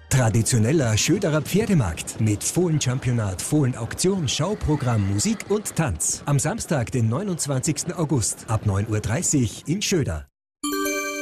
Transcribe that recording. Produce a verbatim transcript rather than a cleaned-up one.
Traditioneller Schöderer Pferdemarkt mit Fohlenchampionat, Fohlenauktion, Schauprogramm, Musik und Tanz. Am Samstag, den neunundzwanzigsten August ab neun Uhr dreißig in Schöder.